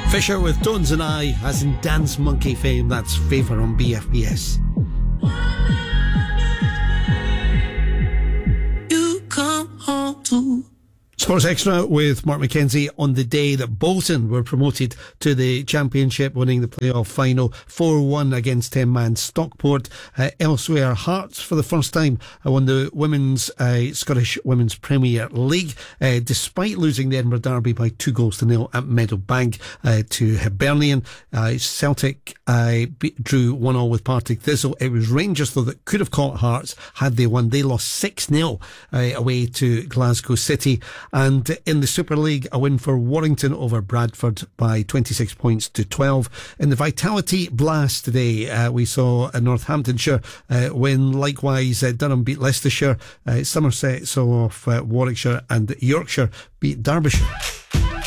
Fisher with Tones and I, as in Dance Monkey fame. That's Favour on BFBS. You come home to Sports Extra with Mark McKenzie on the day that Bolton were promoted to the Championship, winning the playoff final 4-1 against 10-man Stockport. Elsewhere, Hearts for the first time won the Scottish Women's Premier League, despite losing the Edinburgh Derby by 2-0 at Meadowbank to Hibernian. Celtic drew 1-1 with Partick Thistle. It was Rangers, though, that could have caught Hearts had they won. They lost 6-0 away to Glasgow City. And in the Super League, a win for Warrington over Bradford by 26 points to 12. In the Vitality Blast today, we saw Northamptonshire win. Likewise, Durham beat Leicestershire. Somerset saw off Warwickshire, and Yorkshire beat Derbyshire.